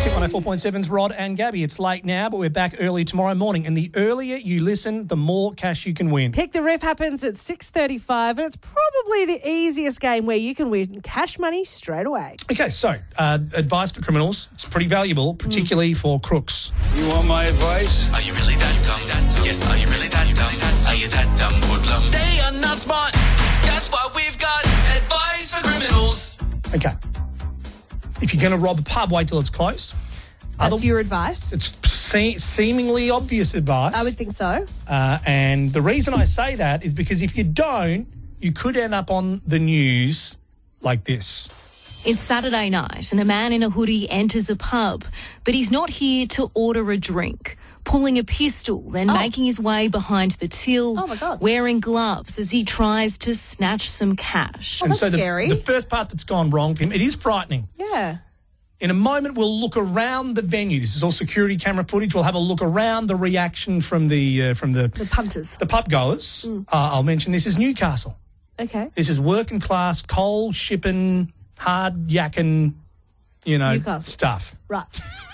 Tip 104.7's Rod and Gabby. It's late now, but we're back early tomorrow morning. And the earlier you listen, the more cash you can win. Pick the Ref happens at 6:35, and it's probably the easiest game where you can win cash money straight away. Okay, so advice for criminals. It's pretty valuable, particularly for crooks. You want my advice? Are you really that dumb? Yes, are you really that dumb? Are you that dumb, hoodlum? They are not smart. That's why we've got advice for criminals. Okay. If you're going to rob a pub, wait till it's closed. That's your advice? It's seemingly obvious advice. I would think so. And the reason I say that is because if you don't, you could end up on the news like this. It's Saturday night and a man in a hoodie enters a pub, but he's not here to order a drink. Pulling a pistol, then making his way behind the till, Oh, my God. wearing gloves as he tries to snatch some cash. And that's so scary. the first part that's gone wrong for him, it is frightening. Yeah. In a moment, we'll look around the venue. This is all security camera footage. We'll have a look around the reaction from the Punters. the pub goers. I'll mention this is Newcastle. Okay. This is working class, coal shipping, hard yakking, Newcastle. stuff. Right.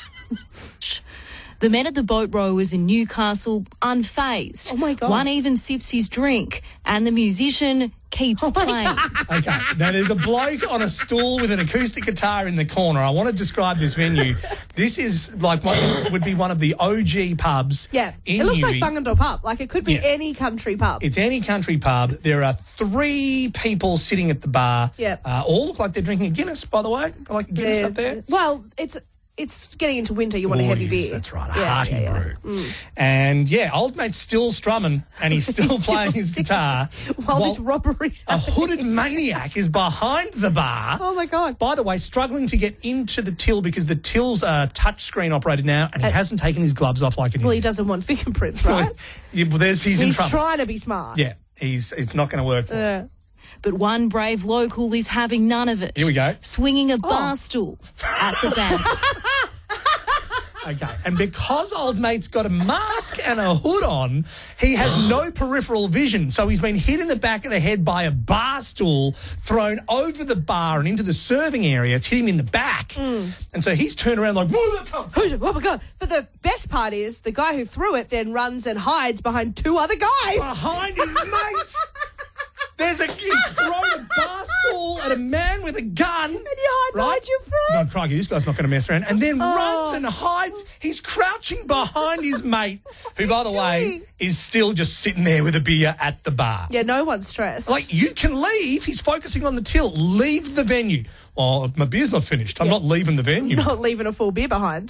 The men at the boat rowers in Newcastle, unfazed. Oh, my God. One even sips his drink and the musician keeps playing. Okay, now there's a bloke on a stool with an acoustic guitar in the corner. I want to describe this venue. This is this would be one of the OG pubs. Yeah. in It looks like Newey. Bungendore Pub. Like it could be Yeah. any country pub. It's any country pub. There are 3 people sitting at the bar. Yep. All look like they're drinking a Guinness, by the way. I like a Guinness up there. Well, it's getting into winter. You want a Oh, heavy it beer. is, that's right, a Yeah, hearty yeah. brew. And, old mate's still strumming and he's still playing his singing guitar. While this robbery's a happening. hooded maniac is behind the bar. Oh, my God. By the way, struggling to get into the till because the till's touchscreen operated now and he hasn't taken his gloves off like an Well, he idiot. doesn't want fingerprints, right? He's in He's trouble. trying to be smart. Yeah, it's not going to work for him. Yeah. But one brave local is having none of it. Here we go. Swinging a bar stool at the band. Okay, and because old mate's got a mask and a hood on, he has no peripheral vision. So he's been hit in the back of the head by a bar stool, thrown over the bar and into the serving area. It's hit him in the back. And so he's turned around like, whoa, that come. Who's it? Oh, my God. But the best part is the guy who threw it then runs and hides behind 2 other guys. Behind his mate. He's thrown a bar stool at a man with a gun. And you hide behind your friends. Oh, crikey, this guy's not going to mess around. And then runs and hides. He's crouching behind his mate, who, by the way, is still just sitting there with a beer at the bar. Yeah, no one's stressed. Like, you can leave. He's focusing on the till. Leave the venue. Well, my beer's not finished. I'm not leaving the venue. Not leaving a full beer behind.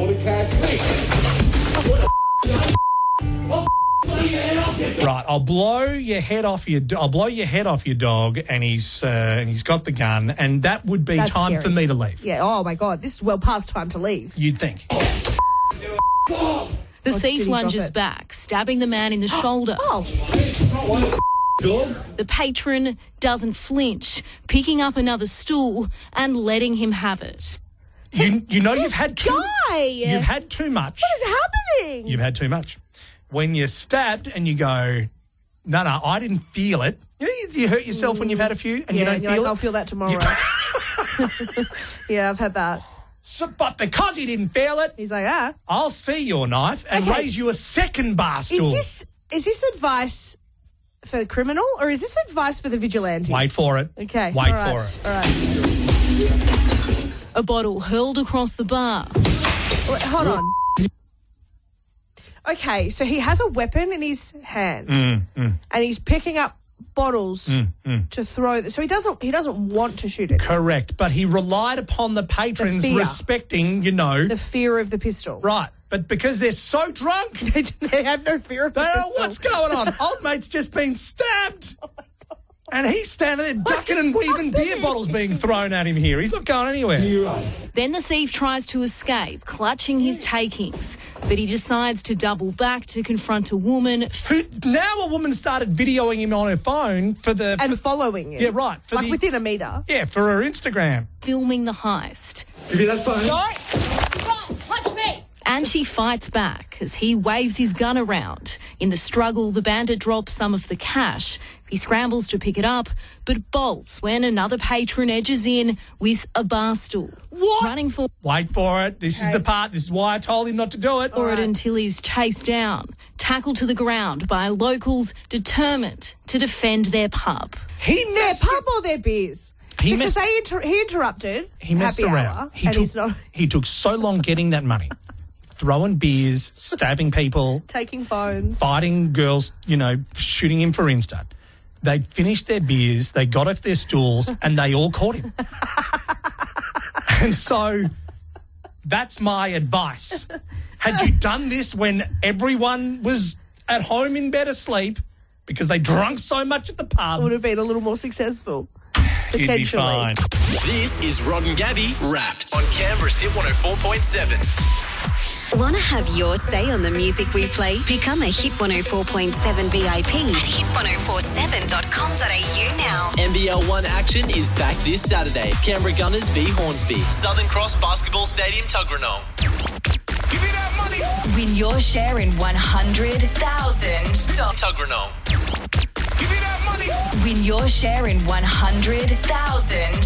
Right, I'll blow your head off your dog, and he's got the gun, and that would be That's time scary. for me to leave. Yeah, oh, my God. This is well past time to leave. You'd think. The did thief he drop lunges it? back, stabbing the man in the shoulder. Oh, The patron doesn't flinch, picking up another stool and letting him have it. You know you've had too. guy. You've had too much. What is happening? You've had too much. When you're stabbed and you go, no, I didn't feel it. You hurt yourself when you've had a few and you don't you're feel like, it. I'll feel that tomorrow. Yeah, I've had that. So, but because he didn't feel it, He's like, I'll see your knife and Okay. raise you a second bar stool. Is this advice for the criminal or is this advice for the vigilante? Wait for it. Okay. Wait all right, for it. All right. A bottle hurled across the bar. Wait, hold on. Okay, so he has a weapon in his hand, and he's picking up bottles to throw. So he doesn't want to shoot it. Correct. But he relied upon the patrons The fear. respecting, The fear of the pistol. right. But because they're so drunk, They have no fear of the they don't know pistol. what's going on. Old mate's just been stabbed. And he's standing there ducking and weaving beer bottles being thrown at him here. He's not going anywhere. Then the thief tries to escape, clutching his takings. But he decides to double back to confront a woman. Now a woman started videoing him on her phone for the... And following it. Yeah, right. For Like within a metre. Yeah, for her Instagram. Filming the heist. Give me that phone. Touch me! And she fights back as he waves his gun around. In the struggle, the bandit drops some of the cash, He scrambles to pick it up, but bolts when another patron edges in with a bar stool. What? Running for Wait for it. This is the part. This is why I told him not to do it. it until he's chased down, tackled to the ground by locals determined to defend their pub. He Their messed pub or their beers? He because messed- he interrupted. He messed happy around. Hour, He and took, he's not he took so long getting that money, throwing beers, stabbing people, taking phones. fighting girls, shooting him for Insta. They finished their beers, they got off their stools, and they all caught him. And so that's my advice. Had you done this when everyone was at home in bed asleep because they drunk so much at the pub, Would have been a little more successful. you'd be Potentially. fine. This is Rod and Gabby Wrapped on Canberra's Hit 104.7. Want to have your say on the music we play? Become a Hit 104.7 VIP at hit1047.com.au now. NBL 1 action is back this Saturday. Canberra Gunners v Hornsby. Southern Cross Basketball Stadium, Tuggeranong. Give me that money. Win your share in 100,000. Tuggeranong. Give me that money. Win your share in 100,000.